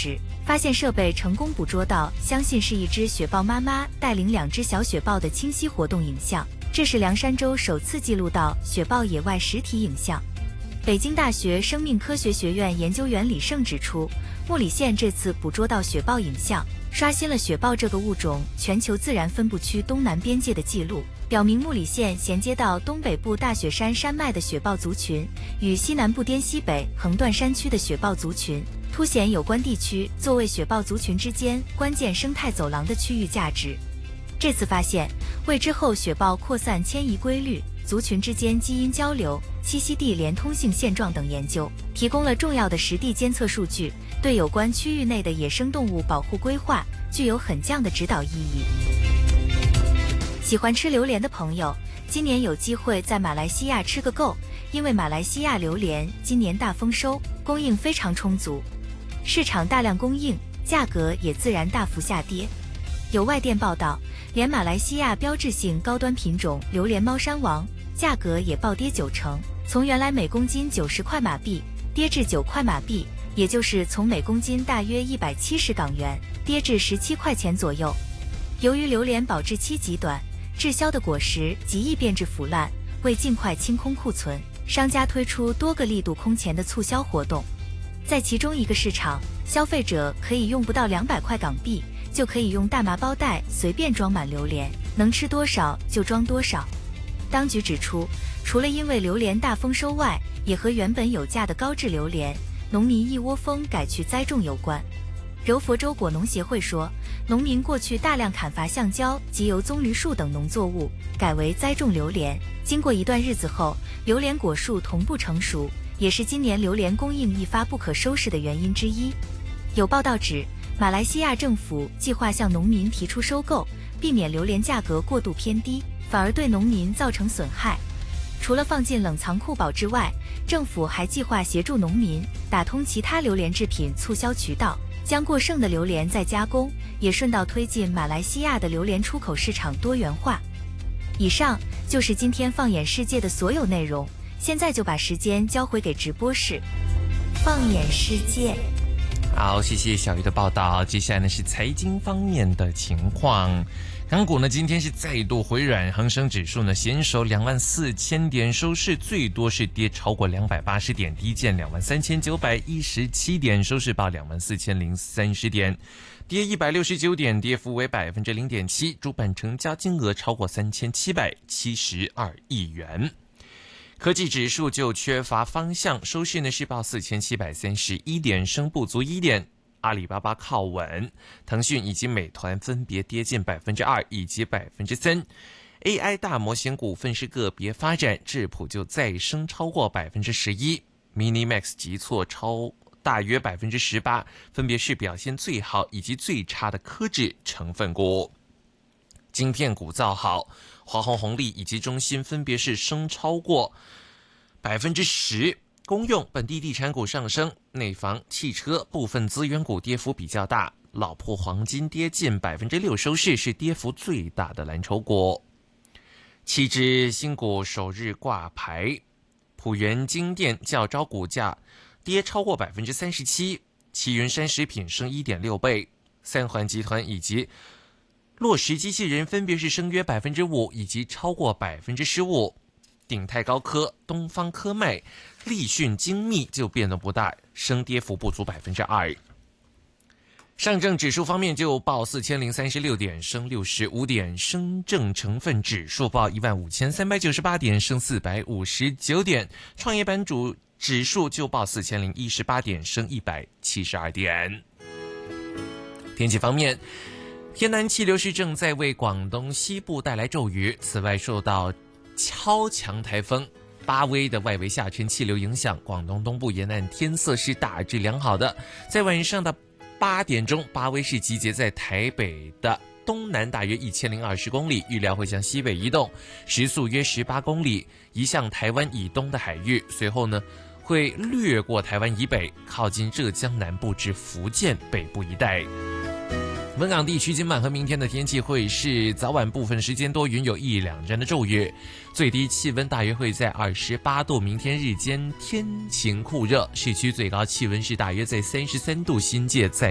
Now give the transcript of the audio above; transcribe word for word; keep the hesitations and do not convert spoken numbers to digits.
时，发现设备成功捕捉到，相信是一只雪豹妈妈带领两只小雪豹的清晰活动影像。这是凉山州首次记录到雪豹野外实体影像。北京大学生命科学学院研究员李胜指出，穆里县这次捕捉到雪豹影像，刷新了雪豹这个物种全球自然分布区东南边界的记录，表明穆里县衔接到东北部大雪山山脉的雪豹族群与西南部滇西北横断山区的雪豹族群，凸显有关地区作为雪豹族群之间关键生态走廊的区域价值。这次发现为之后雪豹扩散迁移规律、族群之间基因交流、栖息地连通性现状等研究提供了重要的实地监测数据，对有关区域内的野生动物保护规划具有很强的指导意义。喜欢吃榴莲的朋友，今年有机会在马来西亚吃个够，因为马来西亚榴莲今年大丰收，供应非常充足，市场大量供应，价格也自然大幅下跌。有外电报道，连马来西亚标志性高端品种榴莲猫山王价格也暴跌九成，从原来每公斤九十块马币跌至九块马币，也就是从每公斤大约一百七十港元跌至十七块钱左右。由于榴莲保质期极短，滞销的果实极易变质腐烂，为尽快清空库存，商家推出多个力度空前的促销活动。在其中一个市场，消费者可以用不到两百块港币就可以用大麻包袋随便装满榴莲，能吃多少就装多少。当局指出，除了因为榴莲大丰收外，也和原本有价的高质榴莲农民一窝蜂改去栽种有关。柔佛州果农协会说，农民过去大量砍伐橡胶及由棕榈树等农作物，改为栽种榴莲，经过一段日子后，榴莲果树同步成熟，也是今年榴莲供应一发不可收拾的原因之一。有报道指，马来西亚政府计划向农民提出收购，避免榴莲价格过度偏低，反而对农民造成损害。除了放进冷藏库保之外，政府还计划协助农民打通其他榴莲制品促销渠道，将过剩的榴莲再加工，也顺道推进马来西亚的榴莲出口市场多元化。以上就是今天放眼世界的所有内容，现在就把时间交回给直播室。放眼世界。 好，谢谢小鱼的报道。接下来呢是财经方面的情况。港股呢今天是再度回软，恒生指数呢险守两万四千点收市，最多是跌超过两百八十点，低见两万三千九百一十七点，收市报两万四千零三十点，跌一百六十九点，跌幅为百分之零点七。主板成交金额超过三千七百七十二亿元。科技指数就缺乏方向，收市呢是报四千七百三十一点，升不足一点。阿里巴巴靠稳，腾讯以及美团分别跌近百分之二以及百分之三。A I 大模型股份是个别发展，智谱就再升超过百分之十一 ，Minimax 急挫超大约百分之十八，分别是表现最好以及最差的科指成分股。晶片股造好，华虹红利以及中芯分别是升超过百分之十。公用本地地产股上升，内房、汽车部分资源股跌幅比较大。老粕黄金跌近百分之六，收市是跌幅最大的蓝筹股。七只新股首日挂牌，普元晶电较招股价跌超过百分之三十七，奇云山食品升一点六倍，三环集团以及洛实机器人分别是升约百分之五以及超过百分之十五。鼎泰高科、东方科迈、立讯精密就变动不大，升跌幅不足百分之二。上证指数方面就报四千零三十六点，升六十五点；深证成分指数报一万五千三百九十八点，升四百五十九点；创业板主指数就报四千零一十八点，升一百七十二点。天气方面，天南气流是正在为广东西部带来骤雨，此外受到超强台风巴威的外围下沉气流影响，广东东部沿岸天色是大致良好的。在晚上的八点钟，巴威是集结在台北的东南大约一千零二十公里，预料会向西北移动，时速约十八公里，移向台湾以东的海域，随后呢会掠过台湾以北，靠近浙江南部至福建北部一带。本港地区今晚和明天的天气会是早晚部分时间多云，有一两阵的骤雨，最低气温大约会在二十八度。明天日间天晴酷热，市区最高气温是大约在三十三度，新界再